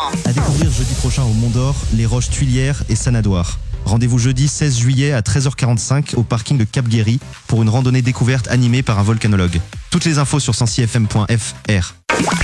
À découvrir jeudi prochain au Mont d'Or, les Roches Tuilières et Sanadoire. Rendez-vous jeudi 16 juillet à 13h45 au parking de Cap-Guéry pour une randonnée découverte animée par un volcanologue. Toutes les infos sur 106fm.fr.